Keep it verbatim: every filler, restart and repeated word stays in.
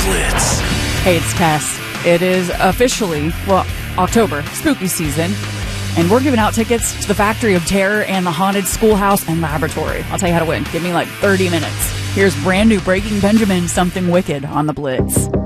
Blitz. Hey, it's Tess. It is officially, well, October, spooky season, and we're giving out tickets to the Factory of Terror and the Haunted Schoolhouse and Laboratory. I'll tell you how to win. Give me like thirty minutes. Here's brand new Breaking Benjamin, Something Wicked on the Blitz.